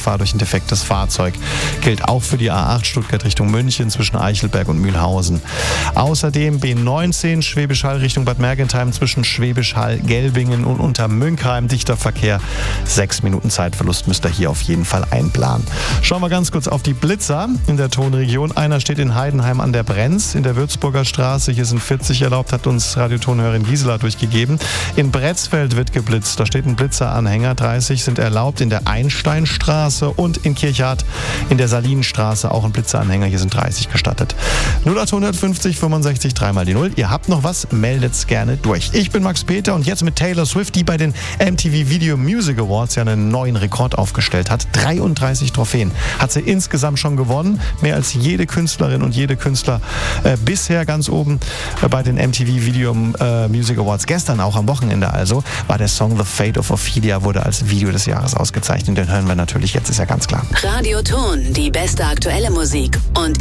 Gefahr durch ein defektes Fahrzeug. Gilt auch für die A8 Stuttgart Richtung München zwischen Eichelberg und Mühlhausen. Außerdem B19 Schwäbisch Hall Richtung Bad Mergentheim zwischen Schwäbisch Hall, Gelbingen und Untermünkheim. Dichter Verkehr. 6 Minuten Zeitverlust müsst ihr hier auf jeden Fall einplanen. Schauen wir ganz kurz auf die Blitzer in der Tonregion. Einer steht in Heidenheim an der Brenz in der Würzburger Straße. Hier sind 40 erlaubt, hat uns Radiotonhörerin Gisela durchgegeben. In Bretzfeld wird geblitzt. Da steht ein Blitzeranhänger. 30 sind erlaubt in der Einsteinstraße und in Kirchhardt in der Salinenstraße auch ein Blitzeranhänger. Hier sind 30 gestattet. 0850 65 3 die 0. Ihr habt noch was? Meldet's gerne durch. Ich bin Max Peter und jetzt mit Taylor Swift, die bei den MTV Video Music Awards ja einen neuen Rekord aufgestellt hat. 33 Trophäen hat sie insgesamt schon gewonnen. Mehr als jede Künstlerin und jede Künstler bisher ganz oben bei den MTV Video Music Awards. Gestern auch am Wochenende also war der Song The Fate of Ophelia, wurde als Video des Jahres ausgezeichnet. Den hören wir natürlich jetzt, ist ja ganz klar. Radioton, die beste aktuelle Musik und